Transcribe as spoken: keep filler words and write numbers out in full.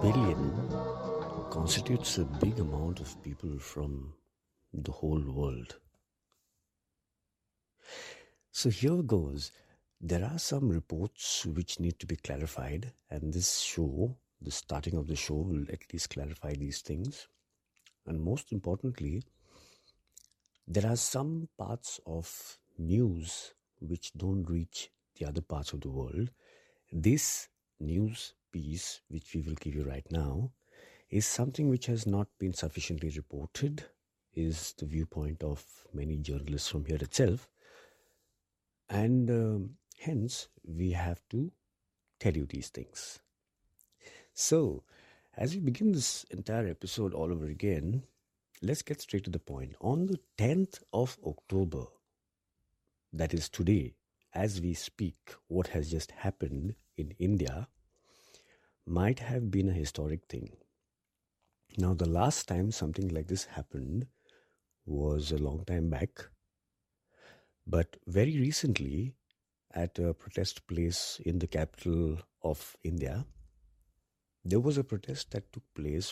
billion constitutes a big amount of people from the whole world. So here goes. There are some reports which need to be clarified, and this show, the starting of the show, will at least clarify these things. And most importantly, there are some parts of news which don't reach the other parts of the world. This news piece, which we will give you right now, is something which has not been sufficiently reported, is the viewpoint of many journalists from here itself. And um, hence, we have to tell you these things. So, as we begin this entire episode all over again, let's get straight to the point. On the tenth of October, that is today, as we speak, what has just happened in India might have been a historic thing. Now, the last time something like this happened was a long time back. But very recently, at a protest place in the capital of India, there was a protest that took place